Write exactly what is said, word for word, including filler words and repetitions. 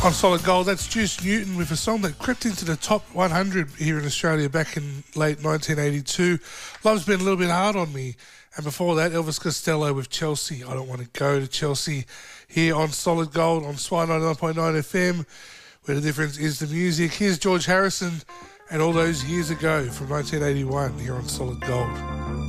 On Solid Gold, that's Juice Newton with a song that crept into the top one hundred here in Australia back in late nineteen eighty-two. Love's Been a Little Bit Hard on Me. And before that, Elvis Costello with Chelsea. I Don't Want to Go to Chelsea here on Solid Gold on Swire ninety-nine point nine F M, where the difference is the music. Here's George Harrison and All Those Years Ago from nineteen eighty-one here on Solid Gold.